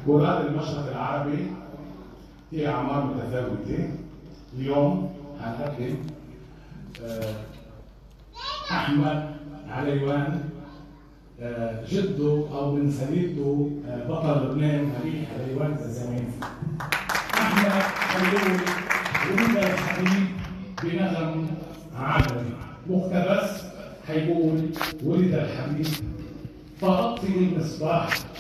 قراد المشرق العربي في أعمار متفاوتة. اليوم هنقدم أحمد عليوان، جده أو من سليته بطل لبنان نبيل عليوان الزمان. أحمد حيقول ولد الحبيب بنغم عالمي مقتبس، حيقول ولد الحبيب فأطفئ المصباح